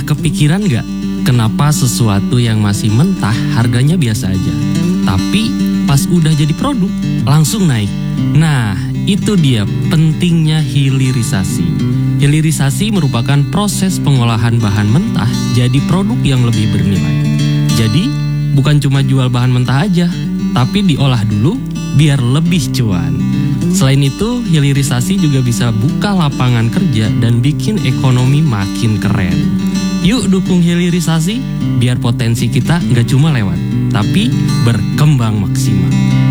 kepikiran nggak kenapa sesuatu yang masih mentah harganya biasa aja, tapi pas udah jadi produk langsung naik? Nah, itu dia pentingnya hilirisasi. Hilirisasi merupakan proses pengolahan bahan mentah jadi produk yang lebih bernilai. Jadi, bukan cuma jual bahan mentah aja, tapi diolah dulu biar lebih cuan. Selain itu, hilirisasi juga bisa buka lapangan kerja dan bikin ekonomi makin keren. Yuk dukung hilirisasi, biar potensi kita nggak cuma lewat, tapi berkembang maksimal.